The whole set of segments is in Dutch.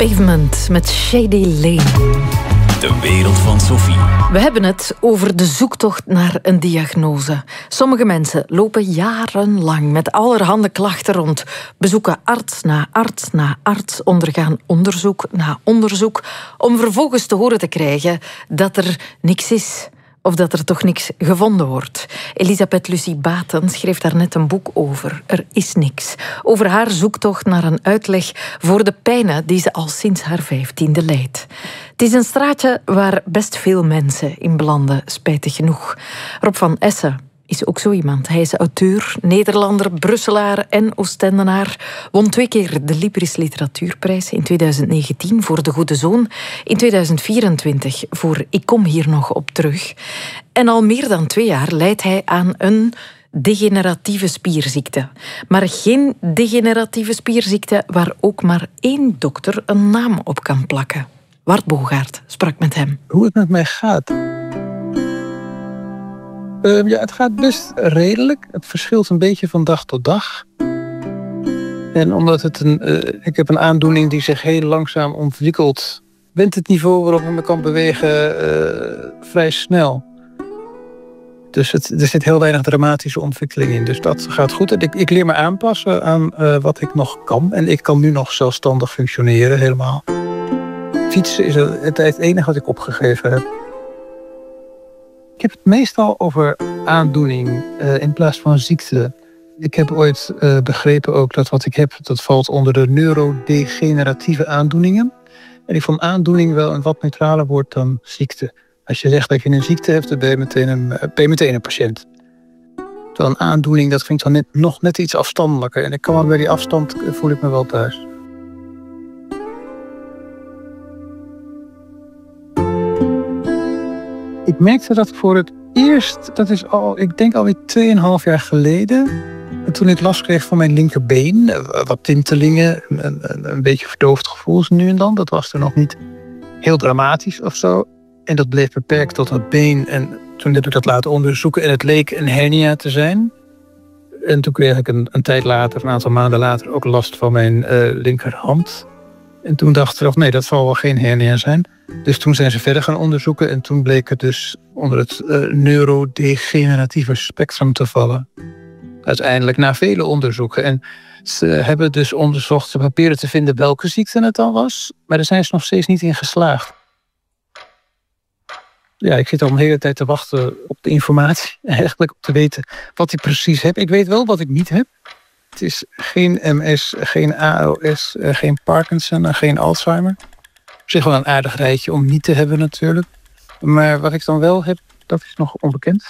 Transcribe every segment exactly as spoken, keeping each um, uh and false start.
Pavement met Shady Lane. De wereld van Sophie. We hebben het over de zoektocht naar een diagnose. Sommige mensen lopen jarenlang met allerhande klachten rond. Bezoeken arts na arts na arts, ondergaan onderzoek na onderzoek, om vervolgens te horen te krijgen dat er niks is. Of dat er toch niks gevonden wordt. Elisabeth Lucie Baten schreef daar net een boek over. Er is niks. Over haar zoektocht naar een uitleg voor de pijnen die ze al sinds haar vijftiende lijdt. Het is een straatje waar best veel mensen in belanden, spijtig genoeg. Rob van Essen is ook zo iemand. Hij is auteur, Nederlander, Brusselaar en Oostendenaar. Won twee keer de Libris Literatuurprijs. In tweeduizend negentien voor De Goede Zoon. In tweeduizend vierentwintig voor Ik kom hier nog op terug. En al meer dan twee jaar lijdt hij aan een degeneratieve spierziekte. Maar geen degeneratieve spierziekte waar ook maar één dokter een naam op kan plakken. Wart Bogaert sprak met hem. Hoe het met mij gaat? Uh, ja, het gaat best redelijk. Het verschilt een beetje van dag tot dag. En omdat het een, uh, ik heb een aandoening die zich heel langzaam ontwikkelt, bent het niveau waarop ik me kan bewegen uh, vrij snel. Dus het, er zit heel weinig dramatische ontwikkeling in. Dus dat gaat goed. En ik, ik leer me aanpassen aan uh, wat ik nog kan. En ik kan nu nog zelfstandig functioneren helemaal. Fietsen is het, het enige wat ik opgegeven heb. Ik heb het meestal over aandoening uh, in plaats van ziekte. Ik heb ooit uh, begrepen ook dat wat ik heb, dat valt onder de neurodegeneratieve aandoeningen. En ik vond aandoening wel een wat neutraler woord dan ziekte. Als je zegt dat je een ziekte hebt, dan ben je meteen een, ben je meteen een patiënt. Terwijl een aandoening, dat klinkt dan net, nog net iets afstandelijker. En ik kan wel bij die afstand, voel ik me wel thuis. Ik merkte dat voor het eerst, dat is al, ik denk alweer tweeënhalf jaar geleden, toen ik last kreeg van mijn linkerbeen, wat tintelingen, een, een, een beetje verdoofd gevoel nu en dan. Dat was er nog niet heel dramatisch of zo. En dat bleef beperkt tot het been. En toen heb ik dat laten onderzoeken en het leek een hernia te zijn. En toen kreeg ik een, een tijd later, een aantal maanden later, ook last van mijn uh, linkerhand. En toen dacht ik, nee, dat zal wel geen hernia zijn. Dus toen zijn ze verder gaan onderzoeken en toen bleek het dus onder het uh, neurodegeneratieve spectrum te vallen. Uiteindelijk na vele onderzoeken. En ze hebben dus onderzocht, ze proberen te vinden welke ziekte het dan was. Maar daar zijn ze nog steeds niet in geslaagd. Ja, ik zit al een hele tijd te wachten op de informatie. Eigenlijk om te weten wat ik precies heb. Ik weet wel wat ik niet heb. Het is geen M S, geen A L S, geen Parkinson en geen Alzheimer. Op zich wel een aardig rijtje om niet te hebben natuurlijk. Maar wat ik dan wel heb, dat is nog onbekend.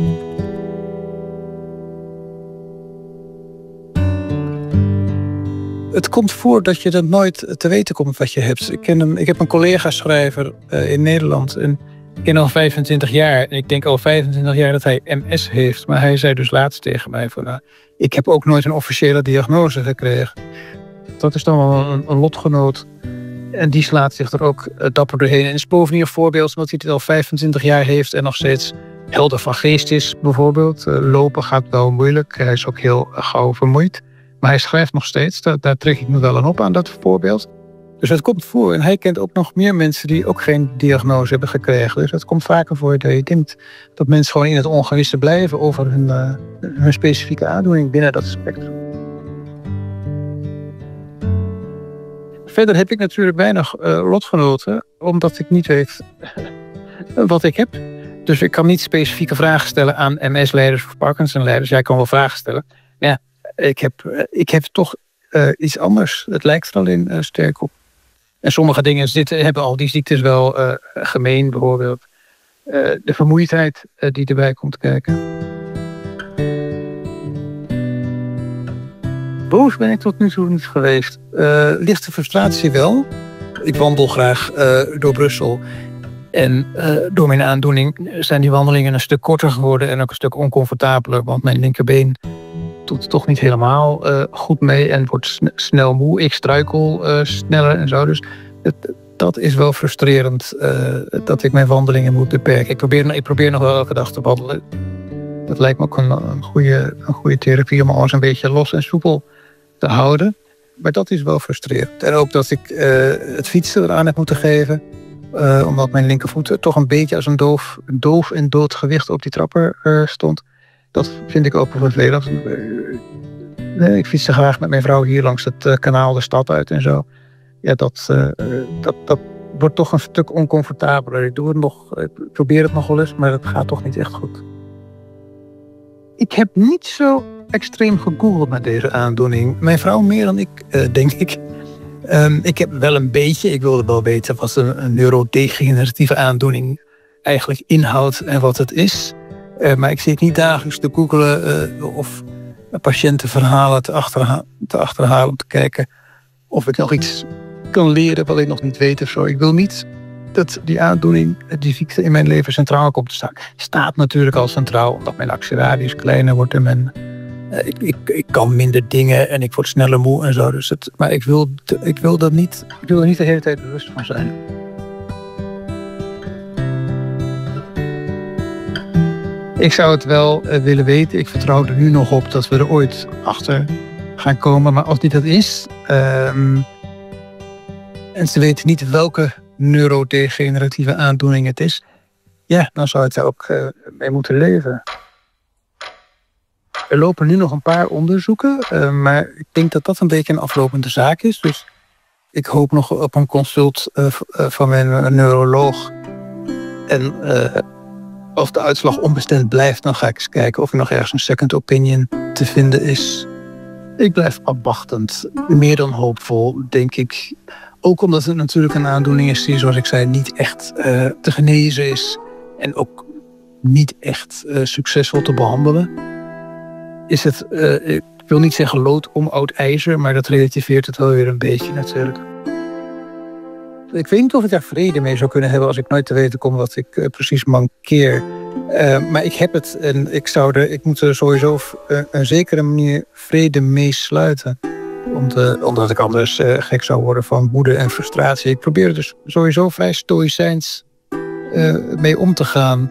Het komt voor dat je dat nooit te weten komt wat je hebt. Ik, ken hem, ik heb een collega-schrijver uh, in Nederland en ik ken al vijfentwintig jaar. En ik denk al vijfentwintig jaar dat hij M S heeft. Maar hij zei dus laatst tegen mij van, nou, ik heb ook nooit een officiële diagnose gekregen. Dat is dan wel een, een lotgenoot. En die slaat zich er ook uh, dapper doorheen. En is bovendien een voorbeeld omdat hij het al vijfentwintig jaar heeft en nog steeds helder van geest is, bijvoorbeeld. Uh, lopen gaat wel moeilijk. Hij is ook heel uh, gauw vermoeid. Maar hij schrijft nog steeds. Daar, daar trek ik me wel aan op aan dat voorbeeld. Dus het komt voor. En hij kent ook nog meer mensen die ook geen diagnose hebben gekregen. Dus het komt vaker voor dat je denkt dat mensen gewoon in het ongewisse blijven over hun, uh, hun specifieke aandoening binnen dat spectrum. Verder heb ik natuurlijk weinig uh, lotgenoten, omdat ik niet weet wat ik heb. Dus ik kan niet specifieke vragen stellen aan M S-leiders of Parkinson-leiders. Jij kan wel vragen stellen. Ja, ik heb, uh, ik heb toch uh, iets anders. Het lijkt er alleen uh, sterk op. En sommige dingen zitten, hebben al die ziektes wel uh, gemeen, bijvoorbeeld. Uh, de vermoeidheid uh, die erbij komt kijken. Boos ben ik tot nu toe niet geweest. Uh, lichte frustratie wel. Ik wandel graag uh, door Brussel. En uh, door mijn aandoening zijn die wandelingen een stuk korter geworden en ook een stuk oncomfortabeler. Want mijn linkerbeen doet het toch niet helemaal uh, goed mee en wordt sn- snel moe. Ik struikel uh, sneller en zo. Dus het, dat is wel frustrerend uh, dat ik mijn wandelingen moet beperken. Ik probeer, ik probeer nog wel elke dag te wandelen. Dat lijkt me ook een, een, goede, een goede therapie om alles een beetje los en soepel te houden. Maar dat is wel frustrerend. En ook dat ik uh, het fietsen eraan heb moeten geven. Uh, omdat mijn linkervoet toch een beetje als een doof, doof en dood gewicht op die trapper uh, stond. Dat vind ik ook vervelend. Uh, nee, ik fietste graag met mijn vrouw hier langs het uh, kanaal de stad uit en zo. Ja, dat, uh, dat, dat wordt toch een stuk oncomfortabeler. Ik doe het nog, ik probeer het nog wel eens, maar het gaat toch niet echt goed. Ik heb niet zo extreem gegoogeld met deze aandoening. Mijn vrouw meer dan ik, uh, denk ik. Um, ik heb wel een beetje, ik wilde wel weten wat een, een neurodegeneratieve aandoening eigenlijk inhoudt en wat het is. Uh, maar ik zit niet dagelijks te googelen uh, of patiëntenverhalen te, achterha- te achterhalen om te kijken of ik nog iets kan leren wat ik nog niet weet of zo. Ik wil niet dat die aandoening, die ziekte in mijn leven centraal komt te staan. Staat natuurlijk al centraal, omdat mijn actieradius kleiner wordt en mijn, uh, ik, ik, ik kan minder dingen en ik word sneller moe en zo. Dus het, maar ik wil, ik wil dat niet, ik wil er niet de hele tijd bewust van zijn. Ik zou het wel uh, willen weten. Ik vertrouw er nu nog op dat we er ooit achter gaan komen. Maar als dit dat is, um, en ze weten niet welke neurodegeneratieve aandoening het is, ja, dan zou het er ook uh, mee moeten leven. Er lopen nu nog een paar onderzoeken, uh, maar ik denk dat dat een beetje een aflopende zaak is. Dus ik hoop nog op een consult uh, van mijn neuroloog. En uh, als de uitslag onbestemd blijft, dan ga ik eens kijken of er nog ergens een second opinion te vinden is. Ik blijf afwachtend, meer dan hoopvol, denk ik. Ook omdat het natuurlijk een aandoening is die, zoals ik zei, niet echt uh, te genezen is. En ook niet echt uh, succesvol te behandelen. Is het, uh, ik wil niet zeggen lood om oud ijzer, maar dat relativeert het wel weer een beetje natuurlijk. Ik weet niet of ik daar vrede mee zou kunnen hebben als ik nooit te weten kom wat ik uh, precies mankeer. Uh, maar ik heb het en ik, zou er, ik moet er sowieso op uh, een zekere manier vrede mee sluiten. Om te, omdat ik anders uh, gek zou worden van woede en frustratie. Ik probeer er dus sowieso vrij stoïcijns uh, mee om te gaan.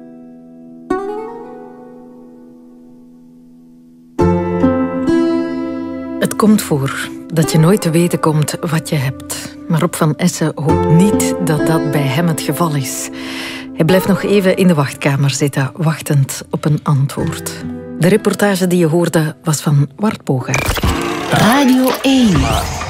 Het komt voor dat je nooit te weten komt wat je hebt. Maar Rob van Essen hoopt niet dat dat bij hem het geval is. Hij blijft nog even in de wachtkamer zitten, wachtend op een antwoord. De reportage die je hoorde was van Wart Bogaert. Radio één.